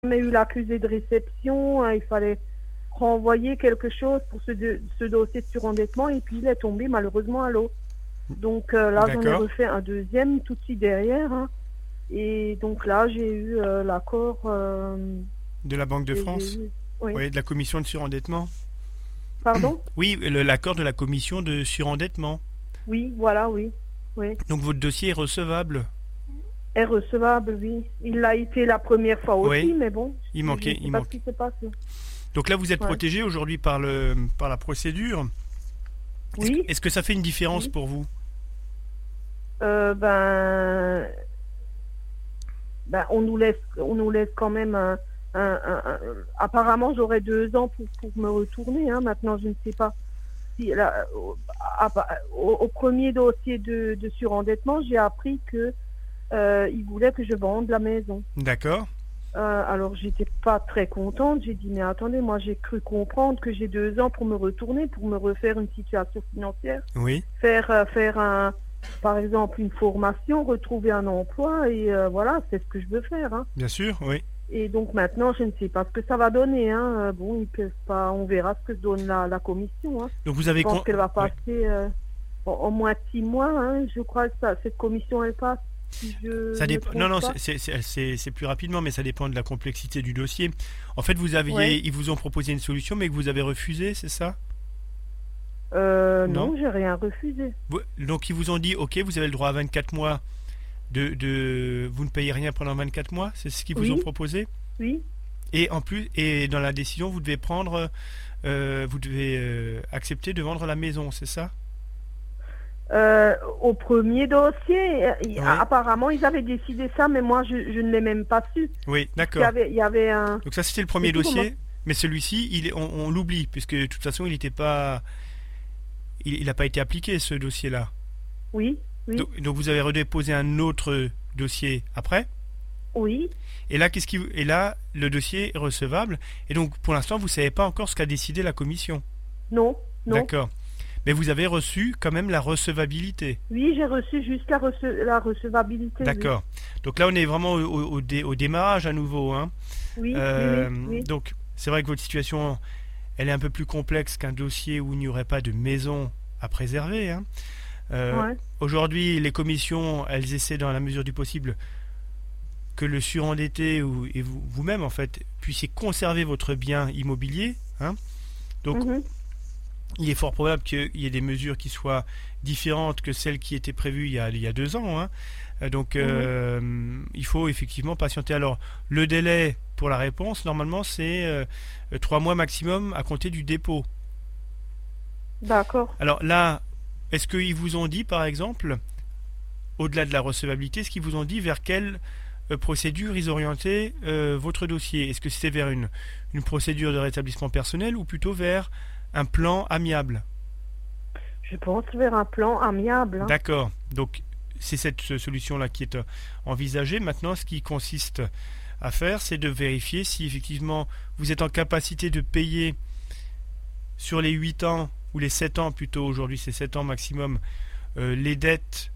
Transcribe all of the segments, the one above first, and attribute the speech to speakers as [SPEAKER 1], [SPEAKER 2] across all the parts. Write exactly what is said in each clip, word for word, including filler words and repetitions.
[SPEAKER 1] jamais eu l'accusé de réception, hein, il fallait renvoyer quelque chose pour ce, de, ce dossier de surendettement et puis il est tombé malheureusement à l'eau. Donc euh, là, j'en ai
[SPEAKER 2] D'accord.
[SPEAKER 1] refait un deuxième tout de suite derrière. Hein, et donc là, j'ai eu euh, l'accord. Euh,
[SPEAKER 2] De la Banque de
[SPEAKER 1] j'ai- j'ai
[SPEAKER 2] France?
[SPEAKER 1] eu- oui.
[SPEAKER 2] Oui, de la commission de surendettement?
[SPEAKER 1] Pardon?
[SPEAKER 2] Oui, le- l'accord de la commission de surendettement.
[SPEAKER 1] Oui, voilà, oui. Oui.
[SPEAKER 2] Donc votre dossier est recevable?
[SPEAKER 1] Est recevable, oui. Il l'a été la première fois aussi,
[SPEAKER 2] Oui,
[SPEAKER 1] mais bon,
[SPEAKER 2] il
[SPEAKER 1] je je
[SPEAKER 2] manquait,
[SPEAKER 1] ne sais
[SPEAKER 2] il
[SPEAKER 1] pas ce
[SPEAKER 2] manque.
[SPEAKER 1] qui s'est passé.
[SPEAKER 2] Donc là, vous êtes
[SPEAKER 1] Ouais.
[SPEAKER 2] protégé aujourd'hui par le, par la procédure. Est-ce que,
[SPEAKER 1] Oui,
[SPEAKER 2] est-ce que ça fait une différence
[SPEAKER 1] oui.
[SPEAKER 2] pour vous?
[SPEAKER 1] Euh, ben, ben, on nous laisse, on nous laisse quand même un, un- un- un- apparemment, j'aurai deux ans pour, pour me retourner. Hein. Maintenant, je ne sais pas si là, au, à- au- au premier dossier de, de surendettement, j'ai appris que euh, il voulait que je vende la maison.
[SPEAKER 2] D'accord.
[SPEAKER 1] Euh, alors, j'étais pas très contente. J'ai dit, mais attendez, moi, j'ai cru comprendre que j'ai deux ans pour me retourner, pour me refaire une situation financière,
[SPEAKER 2] Oui.
[SPEAKER 1] faire, euh, faire un, par exemple, une formation, retrouver un emploi, et euh, voilà, c'est ce que je veux faire. Hein.
[SPEAKER 2] Bien sûr, oui.
[SPEAKER 1] Et donc maintenant, je ne sais pas ce que ça va donner. Hein. Euh, Bon, ils peuvent pas, on verra ce que donne la, la commission. Hein.
[SPEAKER 2] Donc vous
[SPEAKER 1] Je
[SPEAKER 2] avez...
[SPEAKER 1] pense
[SPEAKER 2] con-
[SPEAKER 1] qu'elle va
[SPEAKER 2] ouais.
[SPEAKER 1] passer euh, en, en moins de six mois. Hein. Je crois que ça, cette commission, elle passe. Si je
[SPEAKER 2] Ça
[SPEAKER 1] me
[SPEAKER 2] dépend. Non,
[SPEAKER 1] trompe
[SPEAKER 2] non,
[SPEAKER 1] pas.
[SPEAKER 2] c'est- c'est c'est- c'est plus rapidement, mais ça dépend de la complexité du dossier. En fait, vous aviez,
[SPEAKER 1] Ouais.
[SPEAKER 2] ils vous ont proposé une solution, mais que vous avez refusé, c'est ça?
[SPEAKER 1] Euh,
[SPEAKER 2] Non?
[SPEAKER 1] non, j'ai rien refusé.
[SPEAKER 2] Vous- Donc ils vous ont dit, ok, vous avez le droit à vingt-quatre mois de, de, vous ne payez rien pendant vingt-quatre mois, c'est ce qu'ils vous ont
[SPEAKER 1] Oui,
[SPEAKER 2] proposé.
[SPEAKER 1] oui.
[SPEAKER 2] Et en plus, et dans la décision, vous devez prendre, euh, vous devez euh, accepter de vendre la maison, c'est ça?
[SPEAKER 1] Euh, au premier dossier, euh, il-
[SPEAKER 2] Oui.
[SPEAKER 1] apparemment, ils avaient décidé ça, mais moi, je, je ne l'ai même pas su.
[SPEAKER 2] Oui,
[SPEAKER 1] Il y
[SPEAKER 2] d'accord.
[SPEAKER 1] avait, il y avait un...
[SPEAKER 2] Donc ça, c'était le premier
[SPEAKER 1] C'est tout comment...
[SPEAKER 2] dossier, mais celui-ci, il est- on, on l'oublie, puisque de toute façon, il n'était pas, il n'a pas été appliqué, ce dossier-là.
[SPEAKER 1] Oui, oui,
[SPEAKER 2] Donc, donc vous avez redéposé un autre dossier après.
[SPEAKER 1] oui.
[SPEAKER 2] Et là, qu'est-ce qui, et là, le dossier est recevable. Et donc, pour l'instant, vous ne savez pas encore ce qu'a décidé la commission.
[SPEAKER 1] Non, non.
[SPEAKER 2] D'accord. Mais vous avez reçu quand même la recevabilité.
[SPEAKER 1] Oui, j'ai reçu juste la, rece- la recevabilité. Oui,
[SPEAKER 2] D'accord. Donc là, on est vraiment au, au- au dé- au démarrage à nouveau, hein.
[SPEAKER 1] oui,
[SPEAKER 2] Euh,
[SPEAKER 1] oui, oui, oui.
[SPEAKER 2] Donc, c'est vrai que votre situation, elle est un peu plus complexe qu'un dossier où il n'y aurait pas de maison à préserver, hein. Euh,
[SPEAKER 1] Ouais.
[SPEAKER 2] Aujourd'hui, les commissions, elles essaient dans la mesure du possible que le surendetté ou, et vous, vous-même, en fait, puissiez conserver votre bien immobilier, hein. Donc,
[SPEAKER 1] Mhm.
[SPEAKER 2] il est fort probable qu'il y ait des mesures qui soient différentes que celles qui étaient prévues il y a, il y a deux ans, hein. Euh, Donc, euh, il faut effectivement patienter. Alors, le délai pour la réponse, normalement, c'est euh, trois mois maximum à compter du dépôt.
[SPEAKER 1] D'accord.
[SPEAKER 2] Alors là, est-ce qu'ils vous ont dit, par exemple, au-delà de la recevabilité, est-ce qu'ils vous ont dit vers quelle euh, procédure ils orientaient euh, votre dossier? Est-ce que c'était vers une, une procédure de rétablissement personnel ou plutôt vers un plan amiable?
[SPEAKER 1] Je pense vers un plan amiable. Hein.
[SPEAKER 2] D'accord. Donc, c'est cette euh, solution-là qui est euh, envisagée. Maintenant, ce qui consiste à faire, c'est de vérifier si effectivement vous êtes en capacité de payer sur les huit ans, ou les sept ans plutôt, aujourd'hui c'est sept ans maximum, euh, les dettes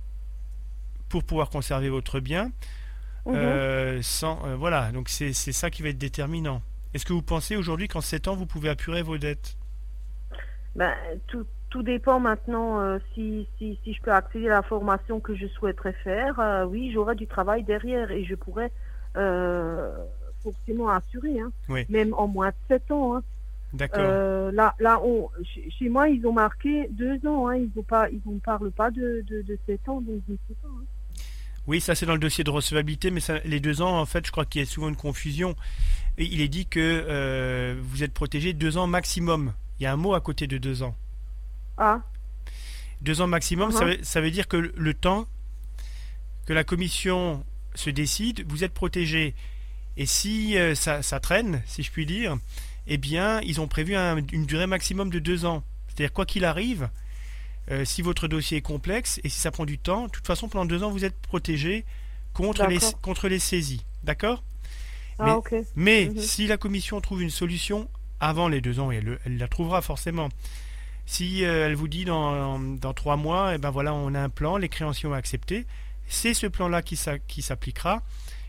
[SPEAKER 2] pour pouvoir conserver votre bien.
[SPEAKER 1] Mhm.
[SPEAKER 2] Euh, sans, euh, voilà, donc c'est c'est ça qui va être déterminant. Est-ce que vous pensez aujourd'hui qu'en sept ans, vous pouvez apurer vos dettes?
[SPEAKER 1] Ben, tout, tout dépend maintenant euh, si, si, si je peux accéder à la formation que je souhaiterais faire. Euh, oui, j'aurai du travail derrière et je pourrais euh, forcément assurer. Hein.
[SPEAKER 2] Oui,
[SPEAKER 1] Même en moins de sept ans. Hein.
[SPEAKER 2] d'accord.
[SPEAKER 1] Euh, là, là on, chez, chez moi, ils ont marqué deux ans. Hein. Ils ne pas, ils ne parlent pas de, de, de sept ans, donc je ne sais pas. Hein.
[SPEAKER 2] Oui, ça c'est dans le dossier de recevabilité, mais ça, les deux ans, en fait, je crois qu'il y a souvent une confusion. Et il est dit que euh, vous êtes protégé deux ans maximum. Il y a un mot à côté de deux ans.
[SPEAKER 1] Ah,
[SPEAKER 2] Deux ans maximum, ça,
[SPEAKER 1] uh-huh.
[SPEAKER 2] veut, ça veut dire que le, le temps que la commission se décide, vous êtes protégé. Et si euh, ça, ça traîne, si je puis dire, eh bien, ils ont prévu un- une durée maximum de deux ans. C'est-à-dire, quoi qu'il arrive, euh, si votre dossier est complexe et si ça prend du temps, de toute façon, pendant deux ans, vous êtes protégé contre les,
[SPEAKER 1] D'accord.
[SPEAKER 2] contre les saisies. D'accord?
[SPEAKER 1] Ah,
[SPEAKER 2] Mais,
[SPEAKER 1] ok.
[SPEAKER 2] mais
[SPEAKER 1] Mhm.
[SPEAKER 2] si la commission trouve une solution avant les deux ans, et elle, le- elle la trouvera forcément, si euh, elle vous dit dans, dans trois mois, eh ben voilà, on a un plan, les créanciers ont accepté, c'est ce plan-là qui, s'a- qui s'appliquera.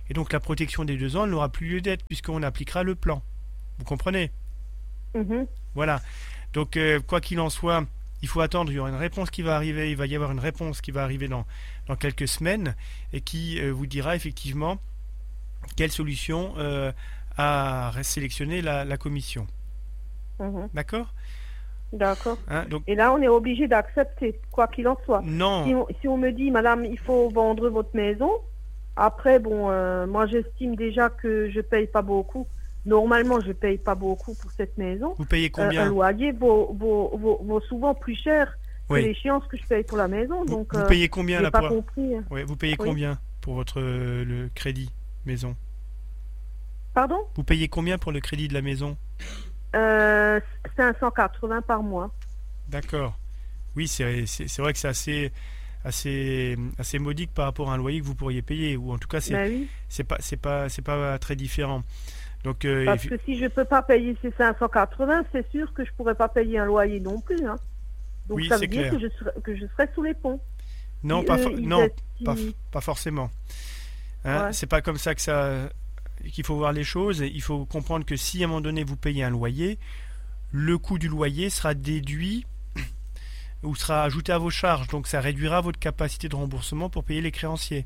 [SPEAKER 2] Et donc la protection des deux ans elle n'aura plus lieu d'être puisqu'on appliquera le plan. Vous comprenez?
[SPEAKER 1] Mhm.
[SPEAKER 2] Voilà. Donc euh, quoi qu'il en soit, il faut attendre, il y aura une réponse qui va arriver, il va y avoir une réponse qui va arriver dans, dans quelques semaines et qui euh, vous dira effectivement quelle solution euh, a sélectionné la, la commission.
[SPEAKER 1] Mhm.
[SPEAKER 2] D'accord?
[SPEAKER 1] D'accord.
[SPEAKER 2] Hein, donc,
[SPEAKER 1] Et là, on est obligé d'accepter, quoi qu'il en soit.
[SPEAKER 2] non,
[SPEAKER 1] Si on, si on me dit, madame, il faut vendre votre maison, après, bon, euh, moi, j'estime déjà que je paye pas beaucoup. Normalement, je paye pas beaucoup pour cette maison.
[SPEAKER 2] vous payez
[SPEAKER 1] Euh,
[SPEAKER 2] combien?
[SPEAKER 1] un loyer vaut, vaut, vaut, vaut souvent plus cher que
[SPEAKER 2] Oui.
[SPEAKER 1] l'échéance que je paye pour la maison.
[SPEAKER 2] Vous,
[SPEAKER 1] Donc,
[SPEAKER 2] vous
[SPEAKER 1] euh,
[SPEAKER 2] payez combien
[SPEAKER 1] j'ai
[SPEAKER 2] là
[SPEAKER 1] pas
[SPEAKER 2] pour...
[SPEAKER 1] compris.
[SPEAKER 2] Ouais, vous payez
[SPEAKER 1] Oui.
[SPEAKER 2] combien pour votre euh, le crédit maison?
[SPEAKER 1] Pardon?
[SPEAKER 2] Vous payez combien pour le crédit de la maison?
[SPEAKER 1] euh, cinq cent quatre-vingts par mois.
[SPEAKER 2] D'accord. Oui, c'est c'est- c'est vrai que c'est assez, assez, assez modique par rapport à un loyer que vous pourriez payer, ou en tout cas, c'est
[SPEAKER 1] Ben oui.
[SPEAKER 2] c'est pas, c'est pas, c'est pas très différent. Donc, euh,
[SPEAKER 1] Parce
[SPEAKER 2] effi-
[SPEAKER 1] que si je peux pas payer ces cinq cent quatre-vingts, c'est sûr que je pourrais pas payer un loyer non plus. Hein. Donc
[SPEAKER 2] Oui,
[SPEAKER 1] ça
[SPEAKER 2] c'est
[SPEAKER 1] veut dire
[SPEAKER 2] clair.
[SPEAKER 1] que je, serais, que je serais sous les ponts.
[SPEAKER 2] non,
[SPEAKER 1] Si
[SPEAKER 2] pas,
[SPEAKER 1] eux,
[SPEAKER 2] for-
[SPEAKER 1] ils
[SPEAKER 2] non,
[SPEAKER 1] estiment-
[SPEAKER 2] pas, f- pas forcément. Hein,
[SPEAKER 1] Ouais.
[SPEAKER 2] c'est pas comme ça que ça, qu'il faut voir les choses. Il faut comprendre que si à un moment donné vous payez un loyer, le coût du loyer sera déduit ou sera ajouté à vos charges. Donc ça réduira votre capacité de remboursement pour payer les créanciers.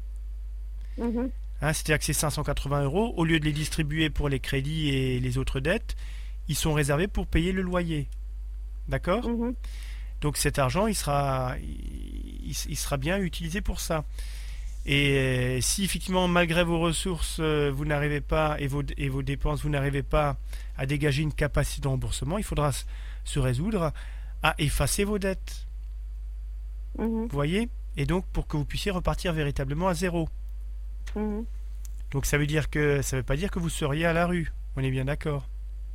[SPEAKER 1] Mhm.
[SPEAKER 2] Hein, c'est-à-dire que ces cinq cent quatre-vingts euros, au lieu de les distribuer pour les crédits et les autres dettes, ils sont réservés pour payer le loyer. D'accord?
[SPEAKER 1] Mhm.
[SPEAKER 2] Donc cet argent, il sera, il, il sera bien utilisé pour ça. Et euh, si effectivement, malgré vos ressources, euh, vous n'arrivez pas, et vos, et vos dépenses, vous n'arrivez pas à dégager une capacité de remboursement, il faudra s- se résoudre à effacer vos dettes.
[SPEAKER 1] Mhm.
[SPEAKER 2] Vous voyez? Et donc pour que vous puissiez repartir véritablement à zéro.
[SPEAKER 1] Mhm.
[SPEAKER 2] Donc ça veut dire que ça veut pas dire que vous seriez à la rue. On est bien d'accord.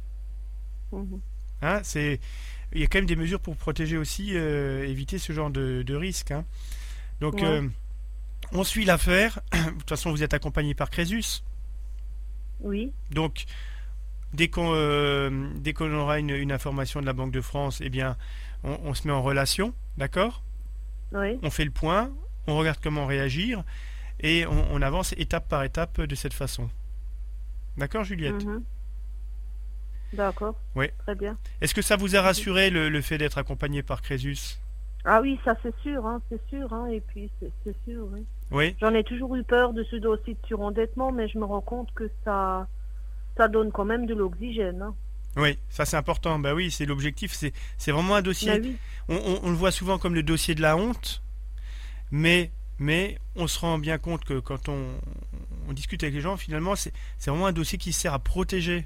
[SPEAKER 1] Mhm.
[SPEAKER 2] Hein, c'est, il y a quand même des mesures pour protéger aussi, euh, éviter ce genre de, de risque. Hein. Donc
[SPEAKER 1] Ouais.
[SPEAKER 2] euh, on suit l'affaire. De toute façon, vous êtes accompagné par Crésus.
[SPEAKER 1] Oui.
[SPEAKER 2] Donc dès qu'on euh, dès qu'on aura une, une information de la Banque de France, eh bien on, on se met en relation, d'accord?
[SPEAKER 1] Oui.
[SPEAKER 2] On fait le point, on regarde comment réagir et on, on avance étape par étape de cette façon. D'accord, Juliette?
[SPEAKER 1] Mhm. D'accord.
[SPEAKER 2] Oui.
[SPEAKER 1] Très bien.
[SPEAKER 2] Est-ce que ça vous a rassuré le, le fait d'être accompagné par Crésus?
[SPEAKER 1] Ah oui, ça c'est sûr, hein, c'est sûr. Hein, et puis c'est c'est sûr, oui.
[SPEAKER 2] Oui.
[SPEAKER 1] J'en ai toujours eu peur de ce dossier de surendettement, mais je me rends compte que ça, ça donne quand même de l'oxygène. Hein.
[SPEAKER 2] Oui, ça c'est important. Bah oui, c'est l'objectif. C'est, c'est vraiment un dossier.
[SPEAKER 1] Ben oui.
[SPEAKER 2] On, on- on le voit souvent comme le dossier de la honte, mais, mais on se rend bien compte que quand on, on discute avec les gens, finalement, c'est, c'est vraiment un dossier qui sert à protéger.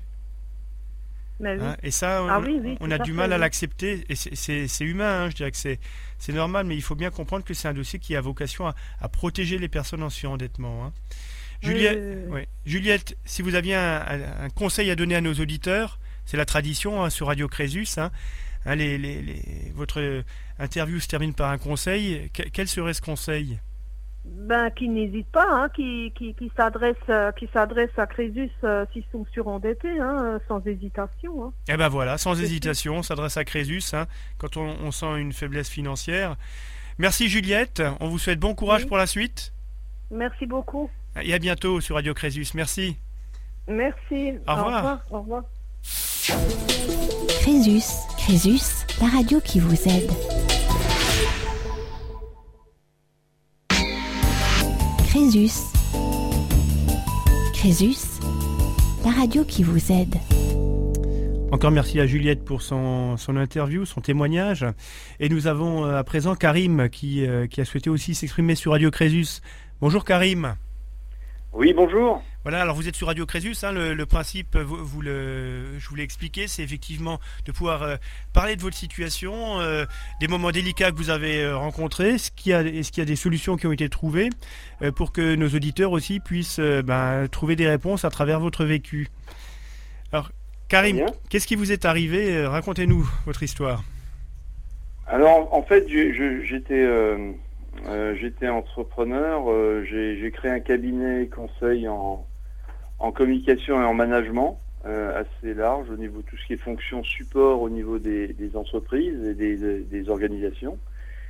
[SPEAKER 1] Ben oui.
[SPEAKER 2] Hein. Et ça, on,
[SPEAKER 1] Ah oui, oui,
[SPEAKER 2] on
[SPEAKER 1] tout
[SPEAKER 2] a
[SPEAKER 1] à
[SPEAKER 2] du
[SPEAKER 1] fait,
[SPEAKER 2] mal à
[SPEAKER 1] oui.
[SPEAKER 2] l'accepter. Et c'est, c'est- c'est humain, hein, je dirais que c'est, c'est normal, mais il faut bien comprendre que c'est un dossier qui a vocation à, à protéger les personnes en surendettement. Hein.
[SPEAKER 1] Oui,
[SPEAKER 2] Juliette,
[SPEAKER 1] oui, oui, oui.
[SPEAKER 2] ouais. Juliette, si vous aviez un, un- un conseil à donner à nos auditeurs, c'est la tradition hein, sur Radio Crésus. Hein, Hein, les- les- les- votre euh, interview se termine par un conseil. Que- quel serait ce conseil?
[SPEAKER 1] Ben, qui n'hésite pas, hein, qui, qui, qui s'adresse euh, qui s'adresse à Crésus euh, s'ils sont surendettés, hein, euh, sans hésitation. Hein.
[SPEAKER 2] Eh ben voilà, sans
[SPEAKER 1] C'est
[SPEAKER 2] hésitation, on s'adresse à Crésus hein, quand on, on sent une faiblesse financière. Merci Juliette, on vous souhaite bon courage
[SPEAKER 1] Oui.
[SPEAKER 2] pour la suite.
[SPEAKER 1] Merci beaucoup.
[SPEAKER 2] Et à bientôt sur Radio Crésus. Merci.
[SPEAKER 1] Merci.
[SPEAKER 2] Au revoir.
[SPEAKER 1] Au revoir.
[SPEAKER 3] Crésus, Crésus, la radio qui vous aide. Crésus, Crésus, la radio qui vous aide.
[SPEAKER 2] Encore merci à Juliette pour son, son interview, son témoignage. Et nous avons euh, à présent Karim qui, euh, qui a souhaité aussi s'exprimer sur Radio Crésus. Bonjour Karim.
[SPEAKER 4] Oui, bonjour.
[SPEAKER 2] Voilà, alors vous êtes sur Radio Crésus, hein, le, le principe, vous, vous le, je vous l'ai expliqué, c'est effectivement de pouvoir euh, parler de votre situation, euh, des moments délicats que vous avez euh, rencontrés, ce qu'il y a, est-ce qu'il y a des solutions qui ont été trouvées euh, pour que nos auditeurs aussi puissent euh, ben, trouver des réponses à travers votre vécu. Alors, Karim,
[SPEAKER 4] Bien.
[SPEAKER 2] qu'est-ce qui vous est arrivé? Euh, Racontez-nous votre histoire.
[SPEAKER 4] Alors, en fait, je- je- j'étais euh, euh, j'étais entrepreneur. euh, j'ai j'ai créé un cabinet conseil en, en communication et en management euh, assez large au niveau de tout ce qui est fonction support au niveau des, des entreprises et des, des- des organisations.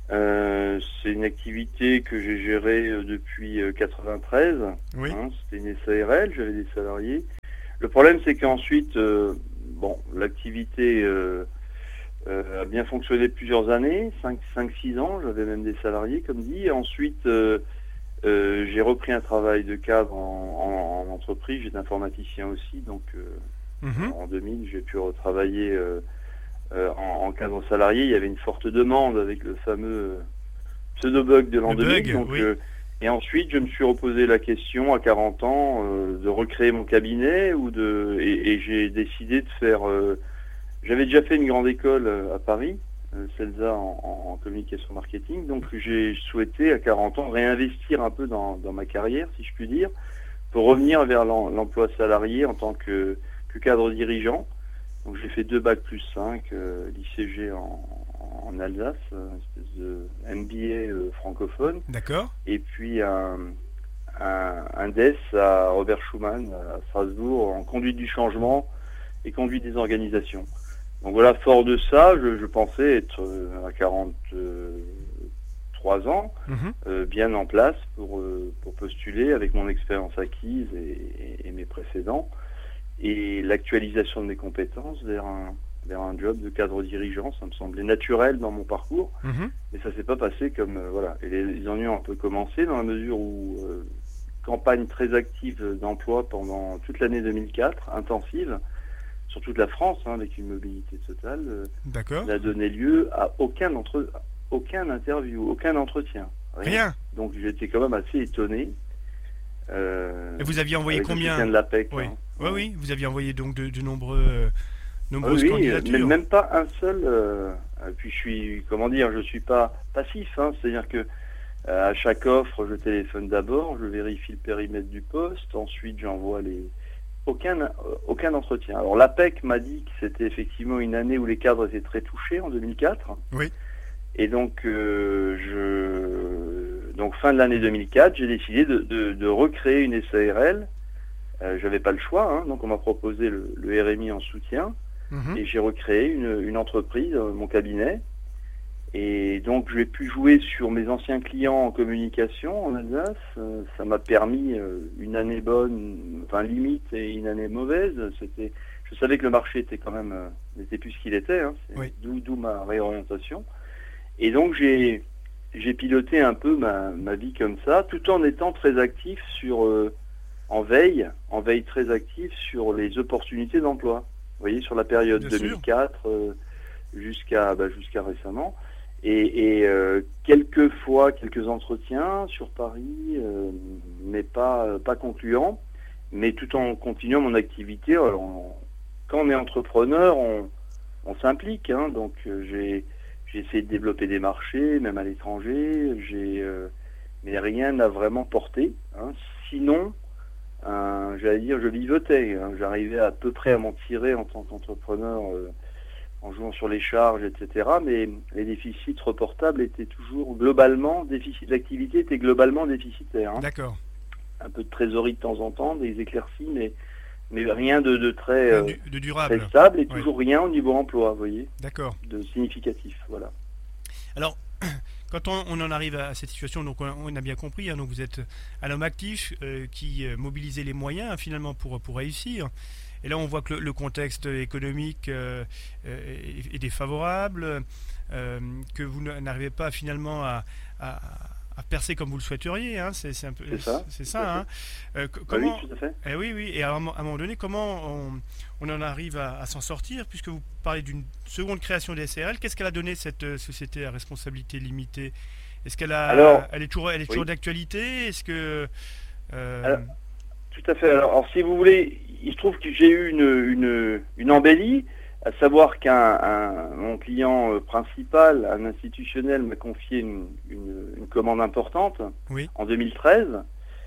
[SPEAKER 4] Euh, c'est une activité que j'ai gérée euh, depuis euh, quatre-vingt-treize.
[SPEAKER 2] Oui.
[SPEAKER 4] Hein, c'était une S A R L, j'avais des salariés. Le problème, c'est qu'ensuite, euh, bon, l'activité euh, euh, a bien fonctionné plusieurs années, cinq six ans, j'avais même des salariés, comme dit. Et ensuite, euh, euh, j'ai repris un travail de cadre en, en, en entreprise, j'étais informaticien aussi, donc euh,
[SPEAKER 2] Mhm.
[SPEAKER 4] en deux mille, j'ai pu retravailler euh, euh, en, en cadre salarié. Il y avait une forte demande avec le fameux euh, pseudo-bug de l'an
[SPEAKER 2] Le
[SPEAKER 4] deux mille.
[SPEAKER 2] bug,
[SPEAKER 4] Donc,
[SPEAKER 2] oui.
[SPEAKER 4] euh, et ensuite, je me suis reposé la question à quarante ans euh, de recréer mon cabinet ou de et, et j'ai décidé de faire. Euh, j'avais déjà fait une grande école euh, à Paris, euh, CELSA en, en, en communication marketing. Donc, j'ai souhaité à quarante ans réinvestir un peu dans, dans ma carrière, si je puis dire, pour revenir vers l'em- l'emploi salarié en tant que, que cadre dirigeant. Donc, j'ai fait deux bacs plus cinq, euh, l'I C G en, en Alsace, une espèce de M B A euh, francophone,
[SPEAKER 2] D'accord.
[SPEAKER 4] et puis un, un, un D E S à Robert Schuman à Strasbourg en conduite du changement et conduite des organisations. Donc voilà, fort de ça, je, je pensais être euh, à quarante-trois ans,
[SPEAKER 2] Mhm.
[SPEAKER 4] euh, bien en place pour, euh, pour postuler avec mon expérience acquise et, et, et mes précédents, et l'actualisation de mes compétences vers un, vers un job de cadre dirigeant. Ça me semblait naturel dans mon parcours,
[SPEAKER 2] Mhm.
[SPEAKER 4] mais ça s'est pas passé comme euh, voilà. Et les, les ennuis ont un peu commencé dans la mesure où euh, campagne très active d'emploi pendant toute l'année deux mille quatre, intensive sur toute la France, hein, avec une mobilité totale, euh,
[SPEAKER 2] D'accord.
[SPEAKER 4] n'a donné lieu à aucun entre, aucun interview, aucun entretien.
[SPEAKER 2] Rien.
[SPEAKER 4] Donc j'étais quand même assez étonné. Euh,
[SPEAKER 2] Et vous aviez envoyé
[SPEAKER 4] avec le
[SPEAKER 2] combien?
[SPEAKER 4] soutien de l'A P E C.
[SPEAKER 2] Oui.
[SPEAKER 4] hein.
[SPEAKER 2] Oui, oui. Vous aviez envoyé donc de, de nombreux, euh,
[SPEAKER 4] Ah
[SPEAKER 2] nombreuses
[SPEAKER 4] oui,
[SPEAKER 2] candidatures.
[SPEAKER 4] mais même pas un seul. Euh, et puis je suis, comment dire, je suis pas passif. Hein, c'est-à-dire que euh, à chaque offre, je téléphone d'abord, je vérifie le périmètre du poste, ensuite j'envoie les. Aucun, euh, aucun entretien. Alors l'A P E C m'a dit que c'était effectivement une année où les cadres étaient très touchés en deux mille quatre.
[SPEAKER 2] Oui.
[SPEAKER 4] Et donc, euh, je, donc fin de l'année deux mille quatre, j'ai décidé de, de, de recréer une S A R L. Euh, j'avais pas le choix, hein, donc on m'a proposé le, le R M I en soutien,
[SPEAKER 2] Mhm.
[SPEAKER 4] et j'ai recréé une, une entreprise, euh, mon cabinet. Et donc j'ai pu jouer sur mes anciens clients en communication en Alsace. Euh, ça m'a permis euh, une année bonne, enfin limite, et une année mauvaise. C'était, je savais que le marché était quand même euh, n'était plus ce qu'il était. Hein, c'est
[SPEAKER 2] Oui.
[SPEAKER 4] d'où, d'où ma réorientation. Et donc j'ai j'ai piloté un peu ma, ma vie comme ça, tout en étant très actif sur euh, en veille, en veille très active sur les opportunités d'emploi. Vous voyez, sur la période
[SPEAKER 2] Bien
[SPEAKER 4] deux mille quatre euh, jusqu'à bah, jusqu'à récemment. Et, et euh, quelques fois, quelques entretiens sur Paris, euh, mais pas pas concluants, mais tout en continuant mon activité. Alors, on- quand on est entrepreneur, on, on s'implique, hein, donc euh, j'ai j'ai essayé de développer des marchés, même à l'étranger, j'ai euh, mais rien n'a vraiment porté. Hein. Sinon, euh, j'allais dire, je vivotais. Hein. J'arrivais à peu près à m'en tirer en tant qu'entrepreneur. Euh, en jouant sur les charges, et cetera. Mais les déficits reportables étaient toujours globalement, déficit d'activité était globalement déficitaire. Hein.
[SPEAKER 2] D'accord.
[SPEAKER 4] Un peu de trésorerie de temps en temps, des éclaircies, mais, mais rien de, de très, euh,
[SPEAKER 2] Du- de
[SPEAKER 4] très
[SPEAKER 2] durable.
[SPEAKER 4] stable et
[SPEAKER 2] Oui.
[SPEAKER 4] toujours rien au niveau emploi, vous voyez,
[SPEAKER 2] D'accord.
[SPEAKER 4] de significatif. Voilà.
[SPEAKER 2] Alors, quand on, on en arrive à cette situation, donc on, on a bien compris, hein, donc vous êtes un homme actif euh, qui euh, mobilisait les moyens hein, finalement pour, pour réussir. Et là, on voit que le, le contexte économique euh, euh, est, est défavorable, euh, que vous n'arrivez pas finalement à, à, à percer comme vous le souhaiteriez. Hein, c'est, c'est un peu,
[SPEAKER 4] C'est ça,
[SPEAKER 2] c'est
[SPEAKER 4] tout
[SPEAKER 2] ça.
[SPEAKER 4] à
[SPEAKER 2] Hein. Euh, c-
[SPEAKER 4] Ah
[SPEAKER 2] comment
[SPEAKER 4] oui, tout à fait.
[SPEAKER 2] Eh oui, oui. Et à un, mo- à un moment donné, comment on, on en arrive à, à s'en sortir, puisque vous parlez d'une seconde création des S A R L. Qu'est-ce qu'elle a donné cette euh, société à responsabilité limitée? Est-ce qu'elle a,
[SPEAKER 4] Alors,
[SPEAKER 2] elle est toujours, elle est toujours
[SPEAKER 4] oui.
[SPEAKER 2] d'actualité? Est-ce que euh,
[SPEAKER 4] Alors, Tout à fait. Alors, alors, si vous voulez, il se trouve que j'ai eu une, une, une embellie, à savoir qu'un un- mon client euh, principal, un institutionnel, m'a confié une, une, une commande importante
[SPEAKER 2] Oui.
[SPEAKER 4] en deux mille treize,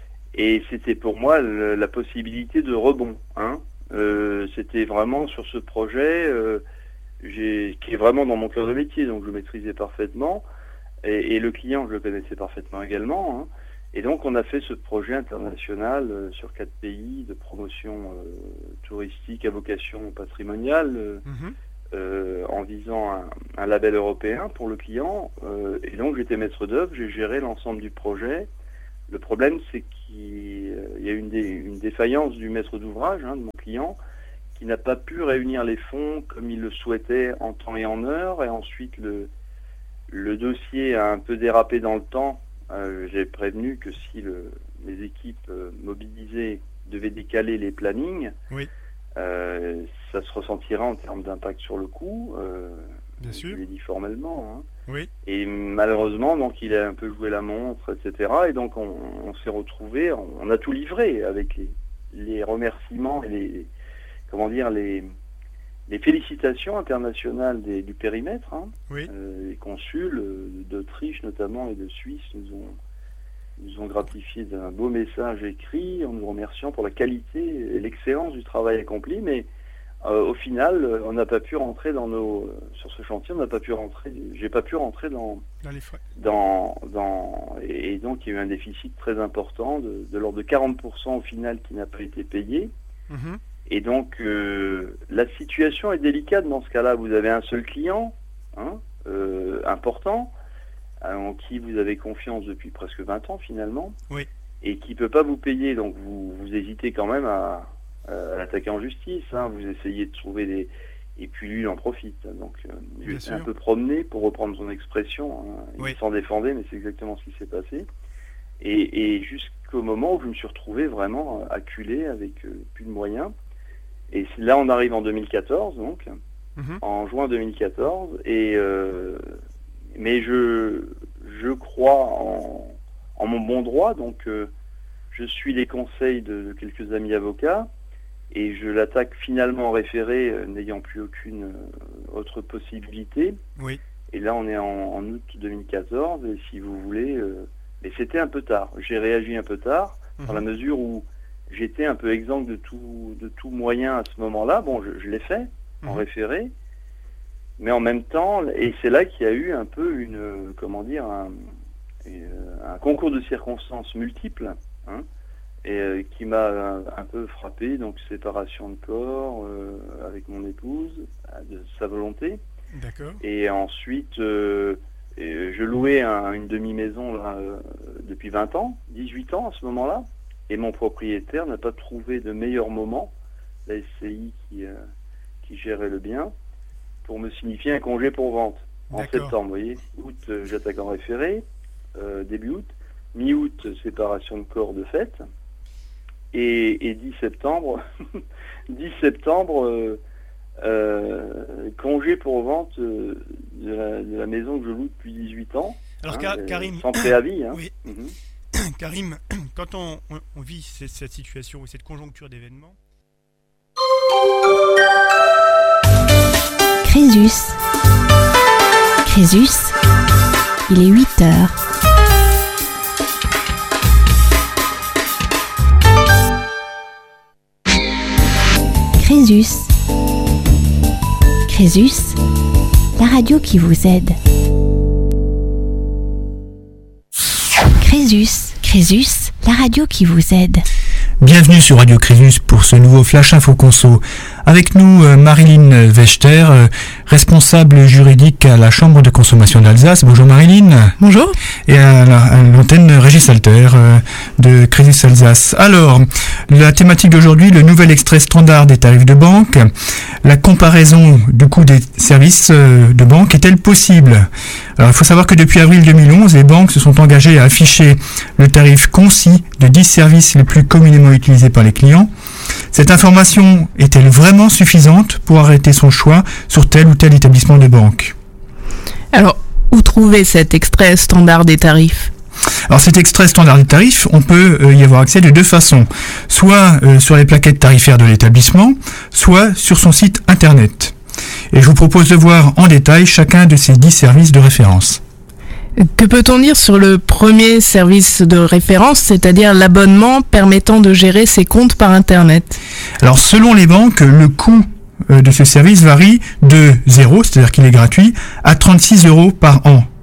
[SPEAKER 4] et c'était pour moi le- la possibilité de rebond. Hein. Euh, c'était vraiment sur ce projet euh, j'ai, qui est vraiment dans mon cœur de métier, donc je le maîtrisais parfaitement, et, et le client, je le connaissais parfaitement également. Hein. Et donc on a fait ce projet international euh, sur quatre pays de promotion euh, touristique à vocation patrimoniale, euh,
[SPEAKER 2] mhm.
[SPEAKER 4] euh, en visant un, un label européen pour le client. Euh, et donc j'étais maître d'œuvre, j'ai géré l'ensemble du projet. Le problème, c'est qu'il y a une, dé, une défaillance du maître d'ouvrage, hein, de mon client, qui n'a pas pu réunir les fonds comme il le souhaitait en temps et en heure. Et ensuite, le, le dossier a un peu dérapé dans le temps. Euh, j'ai prévenu que si le, les équipes euh, mobilisées devaient décaler les plannings,
[SPEAKER 2] oui.
[SPEAKER 4] euh, ça se ressentira en termes d'impact sur le coût. Euh,
[SPEAKER 2] Bien sûr.
[SPEAKER 4] Je l'ai dit formellement. Hein.
[SPEAKER 2] Oui.
[SPEAKER 4] Et malheureusement, donc, il a un peu joué la montre, et cetera. Et donc, on, on s'est retrouvés, on, on a tout livré avec les, les remerciements et les, comment dire, les, les félicitations internationales des, du périmètre. Hein.
[SPEAKER 2] Oui.
[SPEAKER 4] Euh, les consuls euh, d'Autriche notamment et de Suisse nous ont, nous ont gratifié d'un beau message écrit en nous remerciant pour la qualité et l'excellence du travail accompli. Mais Euh, au final, euh, on n'a pas pu rentrer dans nos euh, sur ce chantier, on n'a pas pu rentrer. J'ai pas pu rentrer dans
[SPEAKER 2] dans les frais.
[SPEAKER 4] Dans, dans et, et donc il y a eu un déficit très important de, de l'ordre de quarante pour cent au final qui n'a pas été payé.
[SPEAKER 2] Mmh.
[SPEAKER 4] Et donc euh, la situation est délicate dans ce cas-là. Vous avez un seul client, hein, euh, important, en qui vous avez confiance depuis presque vingt ans finalement,
[SPEAKER 2] oui.
[SPEAKER 4] et qui peut pas vous payer. Donc vous, vous hésitez quand même à à l'attaquer en justice, hein. Vous essayez de trouver des... Et puis lui, il en profite. Donc, euh, je suis un peu promené, pour reprendre son expression. Hein. Il
[SPEAKER 2] oui.
[SPEAKER 4] s'en défendait, mais c'est exactement ce qui s'est passé. Et, et jusqu'au moment où je me suis retrouvé vraiment acculé, avec euh, plus de moyens. Et là, on arrive en deux mille quatorze, donc, mmh. en juin deux mille quatorze. Et, euh, mais je, je crois en, en mon bon droit, donc euh, je suis les conseils de, de quelques amis avocats. Et je l'attaque finalement en référé, euh, n'ayant plus aucune euh, autre possibilité.
[SPEAKER 2] Oui.
[SPEAKER 4] Et là, on est en, en août deux mille quatorze, et si vous voulez... Euh, mais c'était un peu tard. J'ai réagi un peu tard, mmh. dans la mesure où j'étais un peu exempt de tout, de tout moyen à ce moment-là. Bon, je, je l'ai fait, mmh. en référé. Mais en même temps, et c'est là qu'il y a eu un peu une... Euh, comment dire un, un concours de circonstances multiples, hein, et euh, qui m'a un, un peu frappé, donc séparation de corps euh, avec mon épouse, de sa volonté.
[SPEAKER 2] D'accord.
[SPEAKER 4] Et ensuite, euh, et je louais un, une demi-maison là, euh, depuis vingt ans, dix-huit ans à ce moment-là, et mon propriétaire n'a pas trouvé de meilleur moment, la S C I qui, euh, qui gérait le bien, pour me signifier un congé pour vente. En
[SPEAKER 2] D'accord.
[SPEAKER 4] septembre, vous voyez, août, euh, j'attaque en référé, euh, début août, mi-août, séparation de corps de fait. Et, et dix septembre, dix septembre, euh, euh, congé pour vente euh, de, la, de la maison que je loue depuis dix-huit ans.
[SPEAKER 2] Alors,
[SPEAKER 4] hein,
[SPEAKER 2] Car-
[SPEAKER 4] euh,
[SPEAKER 2] Karim,
[SPEAKER 4] sans préavis. Hein.
[SPEAKER 2] Oui.
[SPEAKER 4] Mm-hmm.
[SPEAKER 2] Karim, quand on, on, on vit cette, cette situation ou cette conjoncture d'événements.
[SPEAKER 3] Crésus. Crésus, il est huit heures. Crésus. Crésus, la radio qui vous aide. Crésus. Crésus, la radio qui vous aide.
[SPEAKER 5] Bienvenue sur Radio Crésus pour ce nouveau Flash Info Conso. Avec nous, euh, Marilyn Wechter, euh, responsable juridique à la Chambre de consommation d'Alsace. Bonjour Marilyn.
[SPEAKER 6] Bonjour.
[SPEAKER 5] Et à, la, à l'antenne Régis Alter euh, de Crésus Alsace. Alors, la thématique d'aujourd'hui, le nouvel extrait standard des tarifs de banque. La comparaison du coût des services euh, de banque est-elle possible ? Alors, il faut savoir que depuis avril deux mille onze, les banques se sont engagées à afficher le tarif concis de dix services les plus communément utilisés par les clients. Cette information est-elle vraiment suffisante pour arrêter son choix sur tel ou tel établissement de banque ?
[SPEAKER 6] Alors, où trouver cet extrait standard des tarifs ?
[SPEAKER 5] Alors cet extrait standard des tarifs, on peut euh, y avoir accès de deux façons. Soit euh, sur les plaquettes tarifaires de l'établissement, soit sur son site internet. Et je vous propose de voir en détail chacun de ces dix services de référence.
[SPEAKER 6] Que peut-on dire sur le premier service de référence, c'est-à-dire l'abonnement permettant de gérer ses comptes par Internet ?
[SPEAKER 5] Alors selon les banques, le coût de ce service varie de zéro, c'est-à-dire qu'il est gratuit, à trente-six euros par an.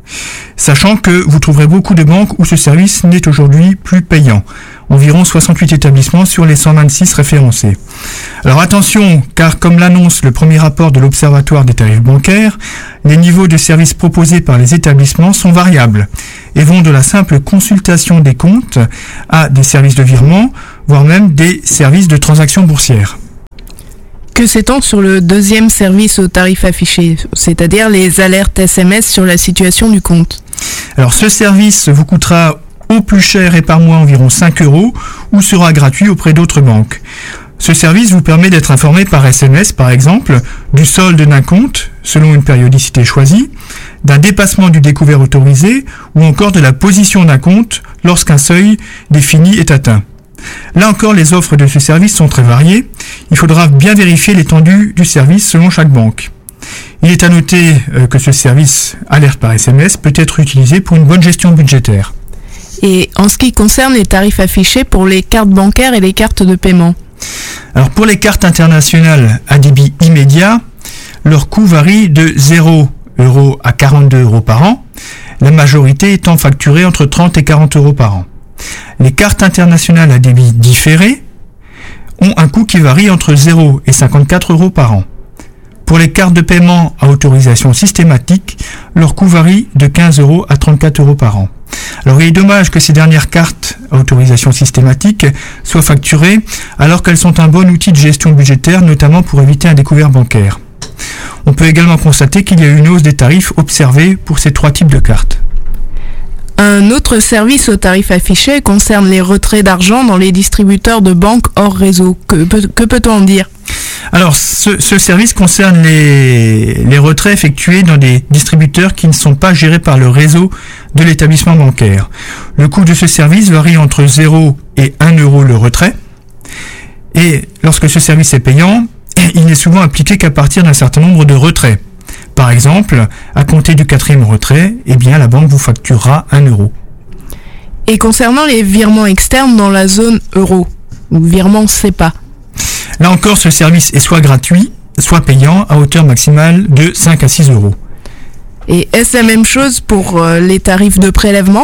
[SPEAKER 5] Sachant que vous trouverez beaucoup de banques où ce service n'est aujourd'hui plus payant. Environ soixante-huit établissements sur les cent vingt-six référencés. Alors attention, car comme l'annonce le premier rapport de l'Observatoire des tarifs bancaires, les niveaux de services proposés par les établissements sont variables et vont de la simple consultation des comptes à des services de virement, voire même des services de transactions boursières.
[SPEAKER 6] Que sait-on sur le deuxième service au tarif affiché, c'est-à-dire les alertes S M S sur la situation du compte?
[SPEAKER 5] Alors ce service vous coûtera au plus cher et par mois environ cinq euros ou sera gratuit auprès d'autres banques. Ce service vous permet d'être informé par S M S par exemple du solde d'un compte selon une périodicité choisie, d'un dépassement du découvert autorisé ou encore de la position d'un compte lorsqu'un seuil défini est atteint. Là encore, les offres de ce service sont très variées. Il faudra bien vérifier l'étendue du service selon chaque banque. Il est à noter que ce service alerte par S M S peut être utilisé pour une bonne gestion budgétaire.
[SPEAKER 6] Et en ce qui concerne les tarifs affichés pour les cartes bancaires et les cartes de paiement?
[SPEAKER 5] Alors pour les cartes internationales à débit immédiat, leur coût varie de zéro euros à quarante-deux euros par an, la majorité étant facturée entre trente et quarante euros par an. Les cartes internationales à débit différé ont un coût qui varie entre zéro et cinquante-quatre euros par an. Pour les cartes de paiement à autorisation systématique, leur coût varie de quinze euros à trente-quatre euros par an. Alors il est dommage que ces dernières cartes à autorisation systématique soient facturées alors qu'elles sont un bon outil de gestion budgétaire, notamment pour éviter un découvert bancaire. On peut également constater qu'il y a eu une hausse des tarifs observés pour ces trois types de cartes.
[SPEAKER 6] Un autre service au tarif affiché concerne les retraits d'argent dans les distributeurs de banques hors réseau. Que, que peut-on en dire?
[SPEAKER 5] Alors, ce, ce service concerne les, les retraits effectués dans des distributeurs qui ne sont pas gérés par le réseau de l'établissement bancaire. Le coût de ce service varie entre zéro et un euro le retrait. Et lorsque ce service est payant, il n'est souvent appliqué qu'à partir d'un certain nombre de retraits. Par exemple, à compter du quatrième retrait, eh bien, la banque vous facturera un euro.
[SPEAKER 6] Et concernant les virements externes dans la zone euro, ou virement C E P A?
[SPEAKER 5] Là encore, ce service est soit gratuit, soit payant à hauteur maximale de cinq à six euros.
[SPEAKER 6] Et est-ce la même chose pour euh, les tarifs de prélèvement?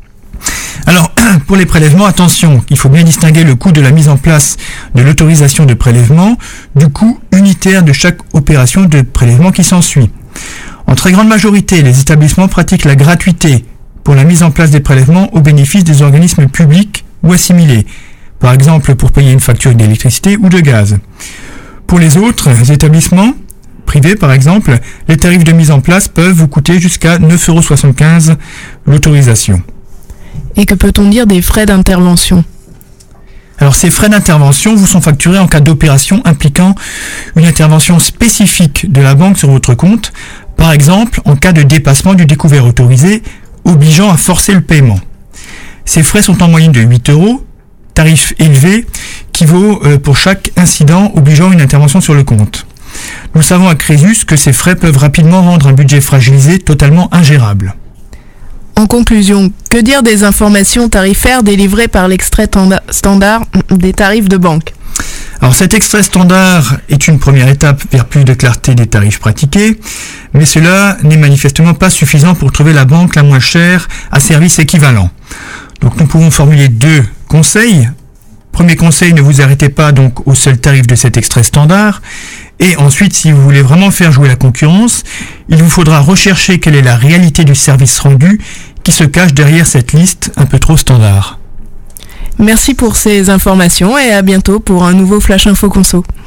[SPEAKER 5] Alors, pour les prélèvements, attention, il faut bien distinguer le coût de la mise en place de l'autorisation de prélèvement du coût unitaire de chaque opération de prélèvement qui s'ensuit. En très grande majorité, les établissements pratiquent la gratuité pour la mise en place des prélèvements au bénéfice des organismes publics ou assimilés, par exemple pour payer une facture d'électricité ou de gaz. Pour les autres établissements privés, par exemple, les tarifs de mise en place peuvent vous coûter jusqu'à neuf euros soixante-quinze l'autorisation.
[SPEAKER 6] Et que peut-on dire des frais d'intervention?
[SPEAKER 5] Alors ces frais d'intervention vous sont facturés en cas d'opération impliquant une intervention spécifique de la banque sur votre compte, par exemple en cas de dépassement du découvert autorisé obligeant à forcer le paiement. Ces frais sont en moyenne de huit euros, tarif élevé qui vaut euh, pour chaque incident obligeant une intervention sur le compte. Nous savons à Crésus que ces frais peuvent rapidement rendre un budget fragilisé totalement ingérable.
[SPEAKER 6] En conclusion, que dire des informations tarifaires délivrées par l'extrait standard des tarifs de banque?
[SPEAKER 5] Alors cet extrait standard est une première étape vers plus de clarté des tarifs pratiqués, mais cela n'est manifestement pas suffisant pour trouver la banque la moins chère à service équivalent. Donc nous pouvons formuler deux conseils. Premier conseil, ne vous arrêtez pas donc au seul tarif de cet extrait standard. Et ensuite, si vous voulez vraiment faire jouer la concurrence, il vous faudra rechercher quelle est la réalité du service rendu qui se cache derrière cette liste un peu trop standard.
[SPEAKER 6] Merci pour ces informations et à bientôt pour un nouveau Flash Info Conso.